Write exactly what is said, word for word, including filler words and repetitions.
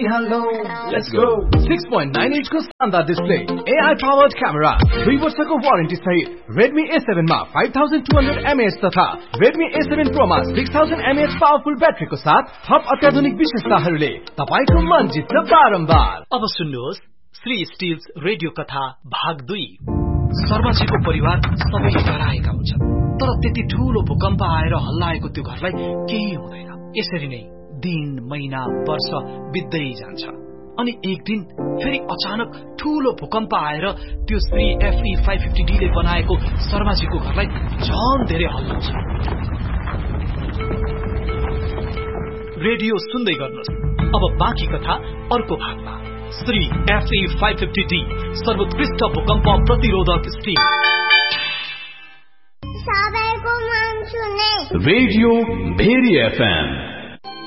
hello, let's go. six point nine inch को शानदार display, A I powered camera, दुई वर्षको वारेन्टी सहित Redmi A seven मा five thousand two hundred milliamp hour तथा Redmi A seven Pro मा six thousand milliamp hour powerful ब्याट्रीको साथ थप अत्याधुनिक विशेषताहरूले तपाईको मन जित्छ बारम्बार। अब सुन्नुहोस् श्री स्टिल्स रेडियो कथा भाग दुई। शर्माजीको परिवार सबै डराएका हुन्छन्, तर त्यति ठूलो भूकम्प आएर हल्लाएको त्यो घरलाई केही हुँदैन। यसरी नै दिन महिना वर्ष बित्दै जान्छ अनि एक दिन फेरि अचानक ठूलो भूकम्प आएर त्यो Shri F E five fifty D ले बनाएको शर्माजीको घरलाई झन धेरै हल्लाउँछ। रेडियो सुन्दै गर्नुहोस्। अब बाँकी कथा अर्को भागमा। Shri F E five fifty D सर्वोत्कृष्ट भूकम्प प्रतिरोधक स्टिल। सबैको मन सुने रेडियो भेरी F M